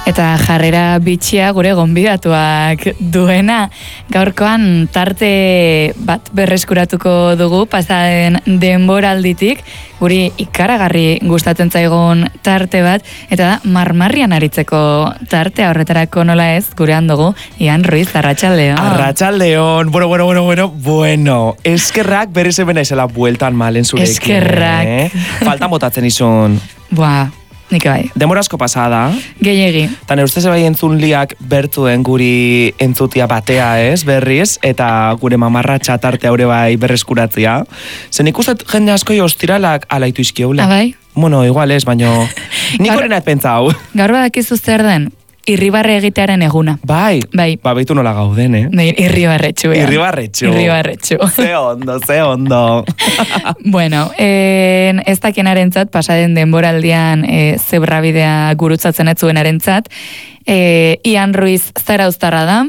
Eta jarrera bitxia gure gonbidatuak duena. Gaurkoan tarte bat berreskuratuko dugu pasaden denboralditik, guri ikaragarri gustatzen zaigun tarte bat, eta da marmarrian aritzeko tartea. Horretarako nola ez, gurean dugu Ian Ruiz, arratsaldeon. Arratsaldeon, bueno, eskerrak berez hemen naizela bueltan malen zurekin. Eskerrak. Faltan botatzen izun. Buah, nik bai. Demora asko pasada. Gehiegi. Tane ustez bai entzun liak bertuen guri entzutia batea ez, berriz, eta gure mamarratxa tarte haure bai berreskuratzia. Zen ikustet jende asko ostiralak alaitu izkieula. Bai? Bueno, igual ez, baino nik horrena pentsau. Gaur badakizu zer den? Irribarre egitearen eguna. Bai. Ba, beitu nola gauden, Irribarretxu. Irribarretxu. Ze ondo. Bueno, ez dakianarentzat, pasaden denboraldian zebrabidea gurutzatzen ez zuen arentzat, Ian Ruiz zarauztarra da.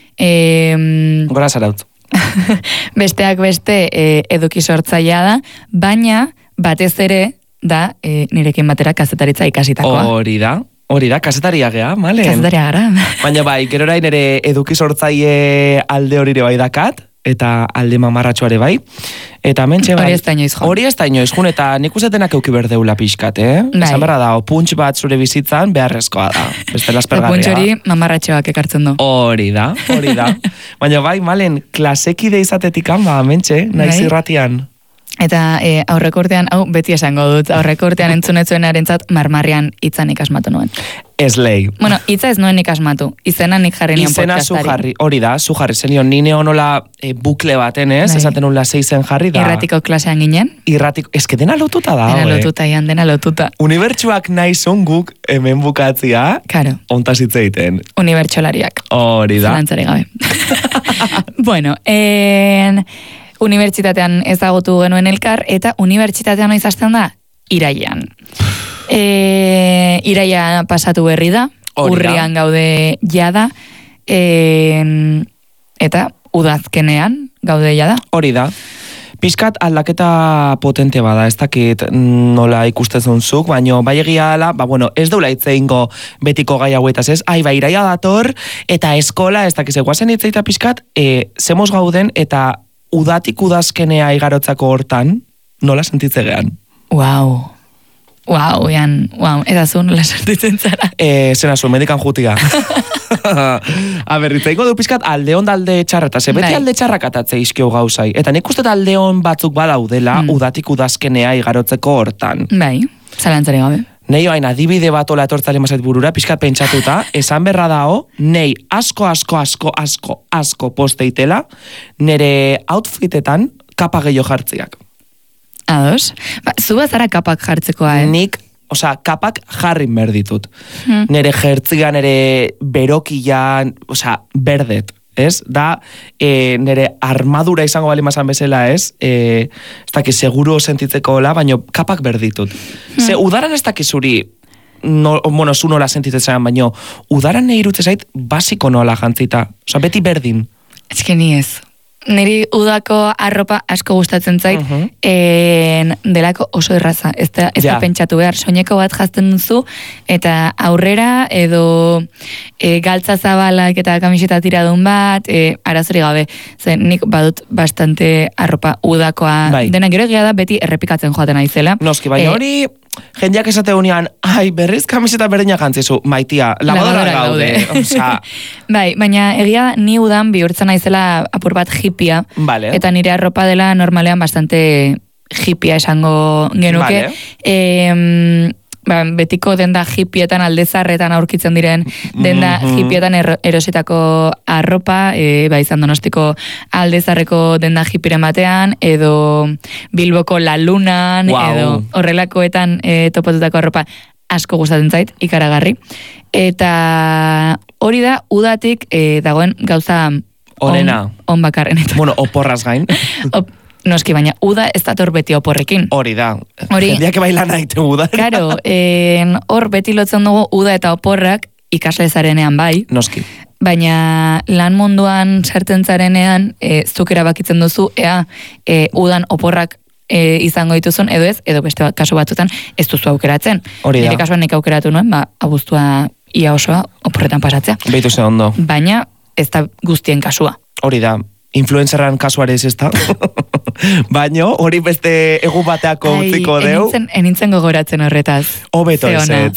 Gora zarautz. Besteak beste eduki sortzailea da, baina batez ere da nirekin batera kazetaritza ikasitakoa. Hori da, kasetaria gea, malen? Kasetaria gara. Baina bai, gero orain ere eduki sortzaile alde horire bai dakat, eta alde mamarratxoare bai. Eta mentxe bai. Hori ez da inoiz jun, eta nik ustetenak euki berdeula pixkat, Bai. Esan berra da, puntx bat zure bizitzan beharrezkoa da. Beste laspergarria. Puntx hori mamarratxoak ekartzen du. Hori da. Baina bai, malen, klasekide izatetikan, mentxe, naiz irratian. Eta aurrekortean, beti esango dut, aurrekortean entzunetzuen arentzat marmarrian hitzan ikasmatu nuen. Ez lehi. Bueno, hitza ez nuen ikasmatu, izena nik jarri nion podcastari. Izena zu jarri, hori da, zu jarri zenion, nine honola bukle baten ez, esaten unla 6 jarri da. Irratiko klasean ginen. Eske dena lotuta da, dena lotuta. Unibertsuak nahi guk hemen bukatzia, Karo. Ontaz hitz egiten. Unibertsolariak. Hori da. Zalantzari gabe. Bueno, unibertsitatean ezagutu genuen elkar, eta unibertsitatean noiz hasten da, irailean. Iraila pasatu berri da, urrian gaude jada, eta udazkenean gaude jada. Hori da. Piskat aldaketa potente bada, ez dakit nola ikustezun zuk, baina bai egia ala, ez deula itzeingo betiko gai hauetaz ez, iraila dator, eta eskola, ez dakiz eguazen itzeita piskat, zemos gauden, eta udatik udazkenea igarotzako hortan, nola sentitzegean? Wow, Ian, eta zu nola sentitzen zara? Zena zu, medikan jutia. A ber, itzaiko du pizkat aldeon da alde txarra, eta beti alde txarrak atatze izkio gauzai. Eta nik uste aldeon batzuk badaudela udatik udazkenea igarotzeko hortan. Bai, zalantzari gabe. Nei hain adibide bat ola etortzale mazait burura, pixkat pentsatuta, esan berra dao, nei asko posteitela, nere outfitetan kapa gehiago jartziak. Ados? Zu bazara kapak jartzekoa, Nik, kapak jarrin berditut. Nere jertzian, nere berokian, berdet. Ez? Da, nire armadura izango bali mazan bezala, ez? Ez daki seguro sentitzeko hola, baina kapak berditut. Ze udaran ez daki zuri, zu nola sentitzen, baina udaran nahi irutze zait basiko nola jantzita. Beti berdin. Ez que ni ez. Niri udako arropa asko gustatzen zait, delako oso erraza. Ez da pentsatu behar, soineko bat jazten duzu, eta aurrera edo galtza zabalak eta kamiseta tiradun bat, arazori gabe. Zen, nik badut bastante arropa udakoa. Dena gero egia da beti errepikatzen joaten aizela. Noski, baina hori jendeak esate unian, berriz kamiseta berdina jantzizu, maitia, lagodara gaude. Bai, baina egia ni udan bihurtzen naizela apur bat hippia, eta nire arropa dela normalean bastante hippia esango genuke. Betiko denda hippietan aldezarretan aurkitzen diren denda hippietan erositako arropa, izan Donostiko aldezarreko denda hippiren batean, edo Bilboko La Lunan, edo horrelakoetan topatutako arropa asko gustatzen zait, ikaragarri. Eta hori da, udatik dagoen gauza on bakarren. Bueno, oporraz gain. Noski, baina uda ez dator beti oporrekin. Hori da. Jendeak bailan aite uda. Karo, hor beti lotzen dugu uda eta oporrak ikasle zarenean bai. Noski. Baina lan munduan sartzen zarenean zuk erabakitzen duzu, udan oporrak izango dituzun, edo ez, edo beste kasu batzutan ez duzu aukeratzen. Hori da. Nire kasuan nik aukeratu nuen, abuztua ia osoa oporretan pasatzea. Beitu ze ondo. Baina ez da guztien kasua. Hori da, influencerran kasuare ez da. Baina hori beste egun bateako utziko deu. Enintzen gogoratzen horretaz. Hobeto ezetz.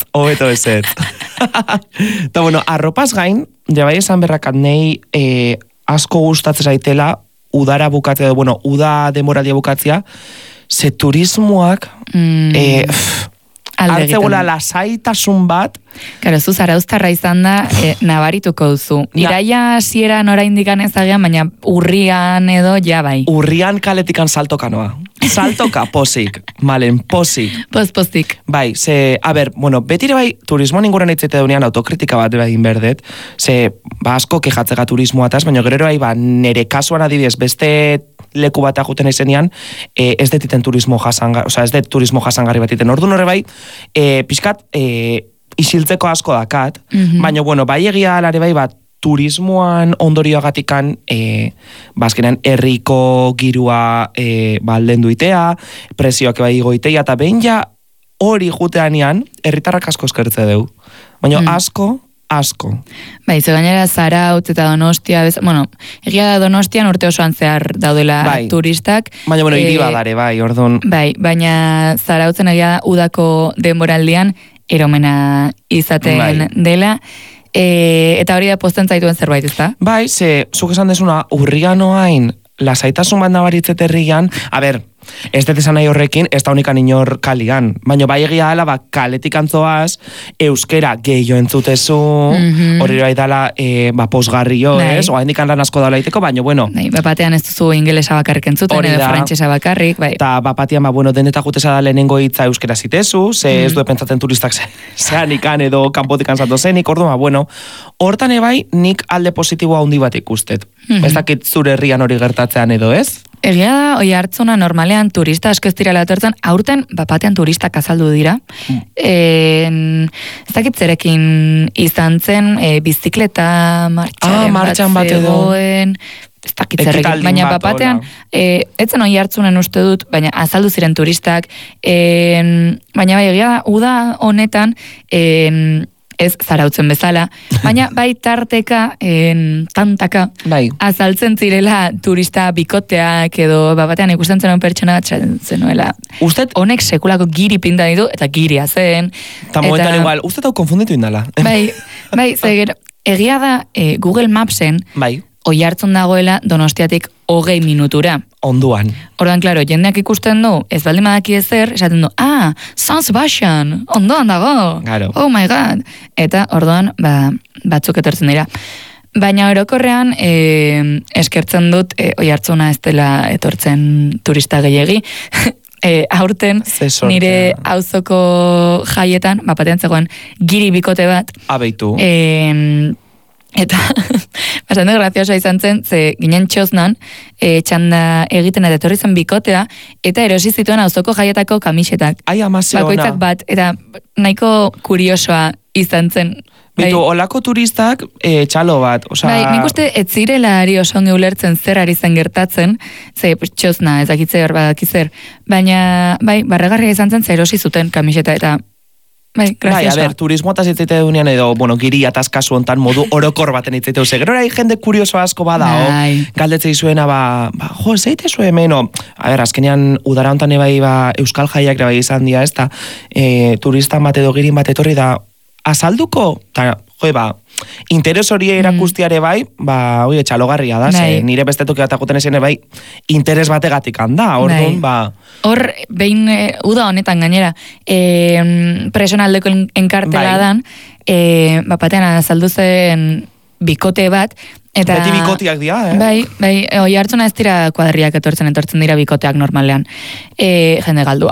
Eta bueno, arropaz gain, jabai esan berrakat nei asko gustatzen zaitela, udara bukatzea, bueno, uda demoraldia bukatzea, ze turismoak hartzegula lasaitasun bat. Karo, zu zarauztarra izan da, nabarituko duzu. Iraia hasieran oraindik ezagean, baina urrian edo ja bai. Urrian kaletikan saltoka noa. Saltoka, posik. Malen, posik. Postik. Bai, bueno, betire bai, turismoan inguran eitzete deunean autokritika bat egin berdet, asko kejatzega turismoataz, baina gero bai, nere kasuan adibidez, beste leku bat ajuten izenean, ez detiten turismo jasangarri, ez det turismo jasangarri bat iten. Orduan horre bai, pixkat, isiltzeko asko dakat, baina, bueno, bai egia alare bai bat, turismoan ondorioagatikan bazkenean herriko girua baldendu itea, prezioak bai goitea, eta behin ja hori juteanean herritarrak asko eskertze deu. Baina asko. Bai, ze gainera Zarautz eta Donostia, bueno, egia da Donostian urte osoan zehar daudela turistak. Baina, bueno, hiri badare, bai, orduan. Bai, baina Zarautzen egia da udako denboraldian eromena izaten dela. Eta hori da posten zaituen zerbait, ez da? Bai, zuk esan desuna, urrian oain, lasaitasun bat nabaritzet herrian, ez dut esan nahi horrekin, ez da unikan inor kalian, baina bai egia dela, kaletik antzoaz, euskera gehiago entzutezu, hori bai dela, posgarrio, ez? Oa indikan lan asko daula iteko, baina, bueno. Bapatean ez duzu ingelesa bakarrik entzuten, edo frantsesa bakarrik, bai. Eta bapatean, deneta jutesa da lehenengo hitza euskera zitezu, ez du pentsatzen turistak zean ikan edo kanpotikan zato zenik, orduan, bueno, hortan ebai nik alde positiboa handi bat ikustet. Ez dakit zure herrian hori gertatzean edo, ez? Egia da, oi hartzuna normalean turista asko ez direla etortzen, aurten bapatean turistak azaldu dira. Ez dakit zerekin izan zen, bizikleta martxan bat zegoen, ez dakit zerekin, baina bapatean, etzen oi hartzunen uste dut, baina azaldu ziren turistak, baina bai egia da, uda honetan, ez Zarautzen bezala, baina bai tarteka, tantaka, azaltzen zirela turista bikoteak edo batean ikusten zenuen pertsona zenuela. Honek sekulako giri pinta ditu eta giria zen. Eta momentan igual, uste hau konfunditu indala. Bai, zeger, egia da Google Mapsen, oi hartzun dagoela Donostiatik 20 minutura. Onduan. Ordan, klaro, jendeak ikusten du, ez baldin badaki ezer, esaten du, San Sebastian, ondoan dago. Claro. Oh my god. Eta orduan, batzuk etortzen dira. Baina orokorrean, eskertzen dut, oi hartzuna ez dela etortzen turista gehiegi. Aurten, nire auzoko jaietan, bapatean zegoen, giri bikote bat. Abeitu. Eta, bastante graziosa izan zen, ze ginen txoznan, txanda egiten eta etorri zen bikotea, eta erosi zituen auzoko jaietako kamisetak. Ai, amazio ona. Bakoitzak bat, eta nahiko kuriosoa izan zen. Bitu, olako turistak txalo bat. Bai, nik uste ez zirela ari oso ongi ulertzen zer ari zen gertatzen, ze txozna, ez dakitzer, badakitzer. Baina, bai, barregarria izan zen, ze erosi zuten kamiseta, eta bai, graziosa. Turismo eta zitzeite dunean edo, giri atazkazu ontan modu orokor baten itzeite duze. Gero jende kurioso asko bada, galdetzei zuena, zeite zu hemen, azkenean udara ontan ebai Euskal Jaiak bai izan dira, ez da, turistan bat edo girin bat etorri da, azalduko, eta, interes hori erakustiare bai, txalogarria da, nire bestetuki bat aguten esene bai, interes bategatik handa, orduan, Hor, behin, uda honetan gainera, personaldeko enkartela dan, bapatean azaldu zen bikote bat, eta beti bikoteak dira, Bai, oi hartzuna ez dira kuadriak etortzen dira bikoteak normalean. Jende galdua.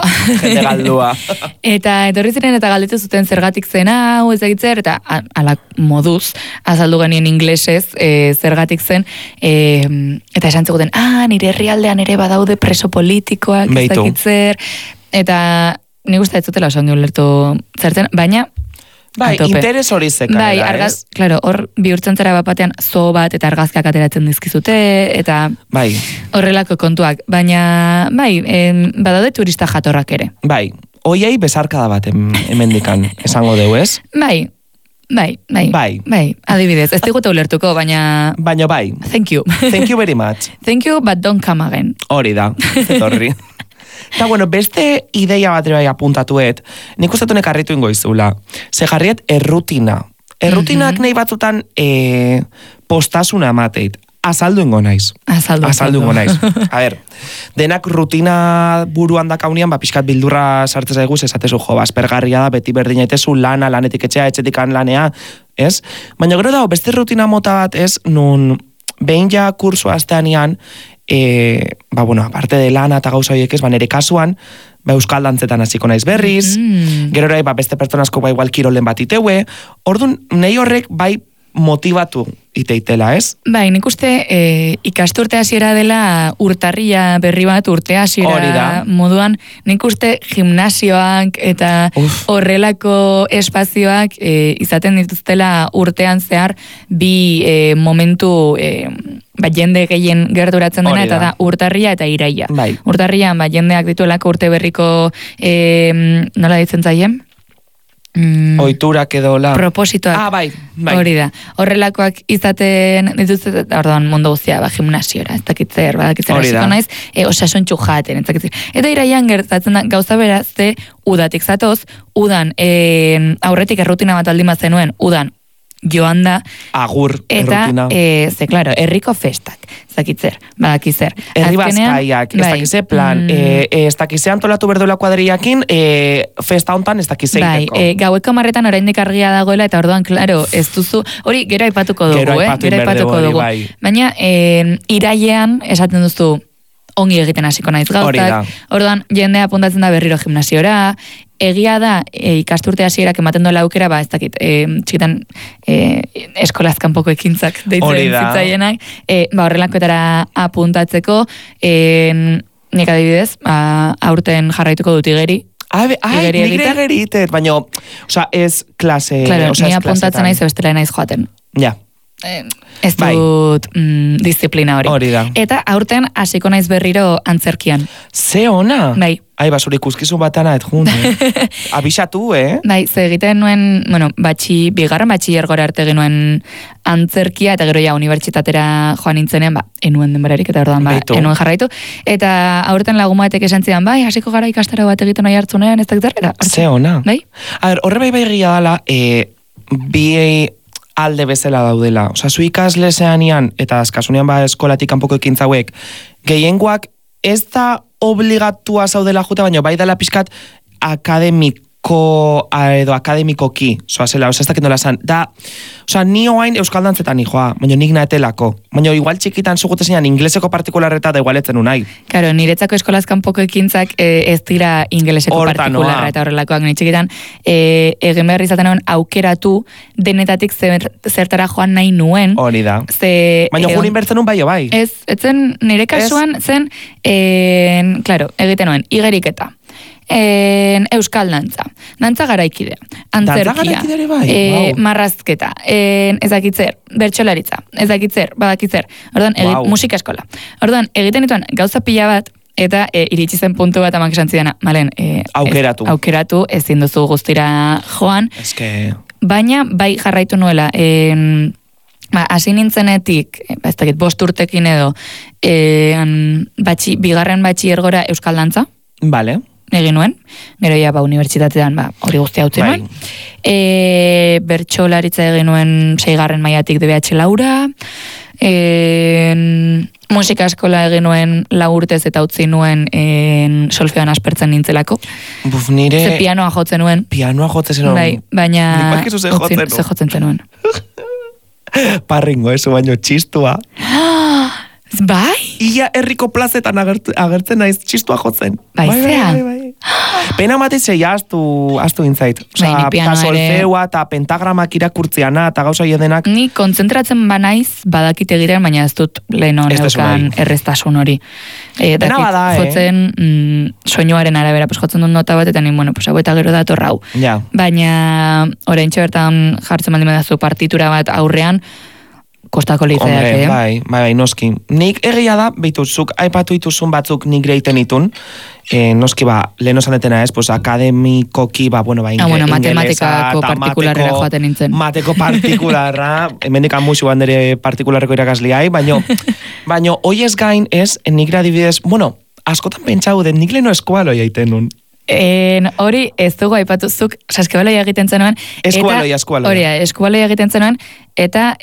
Eta etorri ziren eta galdetu zuten zergatik zen hau, ez egitzer, eta ala moduz, azaldu genien inglesez, zergatik zen, eta esan zeguten, nire herrialdean ere badaude preso politikoak, ez egitzer, eta nik uste ez zutela oso ongi ulertu zertzen, baina bai, interes hori zeka. Bai, argaz, klaro, hor bihurtzen zera bapatean zo bat eta argazkak ateratzen dizkizute, eta horrelako kontuak. Baina, bai, badaude turista jatorrak ere. Bai, hoiei besarkada bat hemendikan esango deu, ez? Bai, Bai, adibidez, ez digute ulertuko, baina... Baina bai. Thank you. Thank you very much. Thank you, but don't come again. Hori da, etorri. Eta, bueno, beste ideia bat bai apuntatuet, nik uste honek harritu ingo izula. Ze jarriet errutina. Errutinak nahi batzutan postasuna amateit. Azaldu ingo naiz. Azaldu ingo naiz. A ber, denak rutina buruan dakaunian, pixkat bildurra sartzez eguz, esatezu, aspergarria da, beti berdina itezu, lanetik etxea, etxetik lanea, ez? Baina gero dago, beste rutina mota bat, ez, nun behin ja kursu asteanian, aparte de lana eta gauza horiek ez, nire kasuan, euskal dantzetan hasiko naiz berriz, gero ere, beste pertsonazko igual kirolen bat iteue, orduan, nahi horrek bai motivatu iteitela, ez? Bai, nik uste ikasturte hasiera dela urtarria berri bat, urte hasiera moduan, nik uste gimnasioak eta horrelako espazioak izaten dituztela urtean zehar bi momentu jende gehien gerturatzen dena, eta da urtarria eta iraila. Bai. Urtarrian jendeak dituelako urte berriko nola ditzen zaien? Oiturak edo la... Propositoak. Bai. Hori da. Horrelakoak izaten dituzte, orduan mundu guztia, gimnasiora, ez dakitzer, hasiko naiz, osasuntxu jaten, ez dakitzer. Eta iraian gertatzen da, gauza bera, ze udatik zatoz, udan, aurretik errutina bat aldin bat zenuen, udan, joan da. Agur, eta, errutina. Ze, klaro, herriko festak, ez dakitzer, badakitzer. Herri bazkaiak, ez dakize plan, ez dakize antolatu berdola kuadriakin, festa hontan ez dakize iteko. Bai, gaueko marretan oraindik argia dagoela, eta orduan, klaro, ez duzu, hori gero aipatuko dugu, Gero aipatuko dugu. Bai. Baina, irailean, esaten duzu, ongi egiten hasiko naiz gauzak. Orduan, jendea apuntatzen da berriro gimnasiora, egia da, ikasturte hasierak ematen dola aukera, ez dakit, txikitan eskolazkan poko ekintzak deitzen zitzaienak, horrelakoetara apuntatzeko, nik adibidez, aurten jarraituko dut igeri. Nik igeri itet, baina, ez klase... Claro, ni apuntatzen naiz, bestela naiz joaten. Ja. Ez dut disiplina hori. Hori da. Eta aurten hasiko naiz berriro antzerkian. Ze ona? Bai. Basuri ikuskizun batana et jun. Abisatu, Bai, ze egiten nuen, bigarren batxillergora arte genuen antzerkia, eta gero ja unibertsitatera joan nintzenean, enuen denberarik, eta orduan, enuen jarraitu. Eta aurten lagun batek esan zidan, hasiko gara ikastaro bat egiten nahi hartzunean, ez dakit eta... Ze ona? Bai? Horre bai gila dala, bi alde bezala daudela. Zu ikasle zeanian, eta azkasunean eskolatik kanpoko ekintzauek, gehiengoak ez da obligatua zaudela jute, baina bai dela pixkat akademikoki, zoazela, ez dakit nola zan, ni oain euskal dantzetan nijoa, baina nik naetelako, baina igual txikitan zugute zeinan ingleseko partikularreta da igualetzen unai. Karo, niretzako eskolazkan poko ekintzak ez dira ingleseko partikularra eta horrelakoak, nire txikitan egin behar izaten nuen aukeratu denetatik zertara joan nahi nuen. Hori da. Baina jurin bertzen nun bai. Ez, etzen nire kasuan zen, klaro, egiten nuen, igeriketa. Euskal dantza garaikidea, antzerkia, marrazketa, ezakitzer, bertxolaritza, ezakitzer, badakitzer, orduan, musika eskola. Orduan, egiten dituen gauza pila bat, eta iritsi zen puntu bat amak esan zidana, malen, aukeratu, ezin duzu guztira joan, baina bai jarraitu nuela, hasi nintzenetik, ez dakit, 5 urtekin edo, bigarren batxillergora euskal dantza. Vale. Egin nuen, gero ja unibertsitatean hori guztia utzen nuen. Bertxolaritza egin nuen 6. mailatik DBH Laura, musika eskola egin nuen 4 urtez eta utzi nuen solfeoan aspertzen nintzelako. Nire... Ze pianoa jotzen nuen. Pianoa jotzen zenuen. Bai, baina... Ze jotzen zenuen. Parringo, eso baino txistua. Bai? Ia herriko plazetan agertzen naiz txistua jotzen. Bai. Pena matizei astu intzait. Eta solfeua eta pentagramak irakurtziana eta gauza denak. Ni kontzentratzen banaiz badakit egiten, baina ez dut lehen honetan erreztasun hori. Pena bada, jotzen soinuaren arabera, jotzen dut nota bat, eta ni, hau eta gero dator rau. Baina, oraintxe bertan jartzen baldin badazu partitura bat aurrean, kostako lizeak, Bai, noski. Nik egia da, zuk aipatu ituzun batzuk nik reiten itun, noski lehen osan detena ez, pues akademikoki, ingelesa, matematikako partikularrera joaten nintzen. Mateko partikularra, hemendik amuxu bandere partikularreko irakasliai, baino hoi ez gain ez, nik adibidez, askotan pentsau den, nik leheno eskualoi aiten nun. Hori ez dugu aipatuzuk, eskubaloia egiten zenuen. Eskualoia. Hori, eskualoia egiten zenuen, eta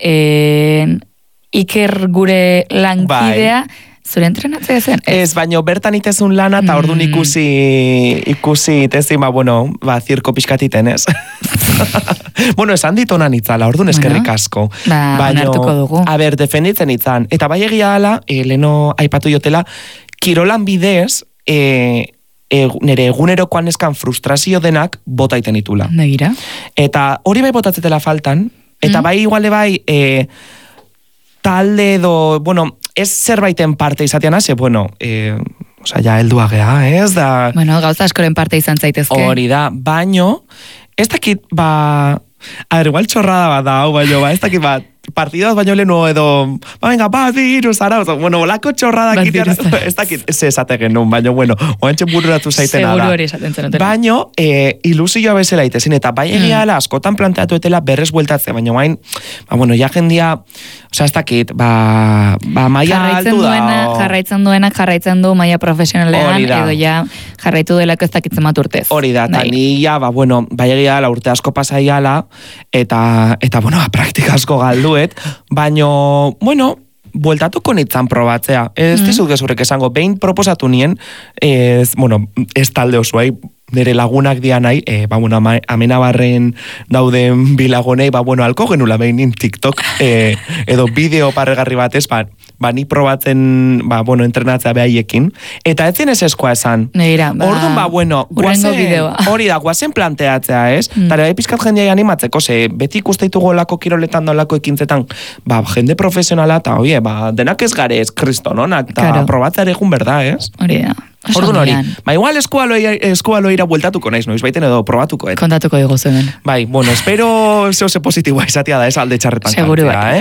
Iker gure lankidea, zure entrenatzea zen? Ez, baino bertan itezun lana, eta orduan ikusi itezin, zirko pixkatiten, ez? Esan ditonan itzala, orduan eskerrik asko. Onartuko dugu. Defenditzen itzan. Eta bai egia ala, leheno aipatu jotela, kirolan bidez, nire egunerokoan eskan frustrazio denak bota iten itula. Negira. Eta hori bai botatzetela faltan, eta bai iguale bai talde edo, ez zerbaiten parte izatean hase, ja helduagea, ez da... Gauza askoren parte izan zaitezke. Hori da, baino, ez dakit, igual txorrada bat da, ez dakit partidaz baino lehenu edo, virus, ara, olako txorradak itean, ez dakit, ez esate genuen, baino, oantxe bururatu zaitena da. Seguro hori esaten zenuten. Baino, ilusioa bezala itezin, eta bai egia ala, askotan planteatu etela berrez bueltatze, baino bain, ja jendia, ez dakit, maia altu da. Jarraitzen du maia profesionalean, edo ja jarraitu delako ez dakitzen maturtez. Hori da, eta nila, bai egia ala, urte asko pasai ala, eta praktika asko galduet, baino, bueltatuko nitzan probatzea. Ez dizut gezurek esango, behin proposatu nien, ez talde osoai, nire lagunak dian nahi, amenabarren dauden bilagonei, alko genula behin TikTok, edo bideo parregarri batez, ni probatzen, entrenatzea behaiekin, eta ez zen ez eskoa esan. Neira, orduan, hori da, guazen planteatzea, ez? Tare, bai pizkat jendeai animatzeko, beti ikusteitugu lako kiroletan da lako ekintzetan, jende profesionala, eta denak ez gare ez kristononak, eta probatzea ere egun berda, ez? Hori da. Orduan hori. Igual eskualoira bueltatuko naiz, noiz baiten edo probatuko. Kontatuko dugu zuen. Espero zehose positiboa izatea da, ez alde txarretan. Seguru bai.